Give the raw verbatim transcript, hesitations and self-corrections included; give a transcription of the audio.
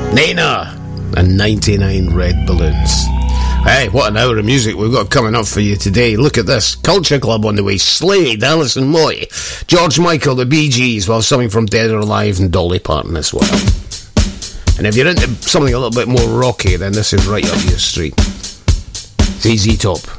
Nena and ninety-nine Red Balloons. Hey, what an hour of music we've got coming up for you today. Look at this. Culture Club on the way. Slade, Alison Moy, George Michael, the Bee Gees, well, something from Dead or Alive and Dolly Parton as well. And if you're into something a little bit more rocky, then this is right up your street. Z Z Top.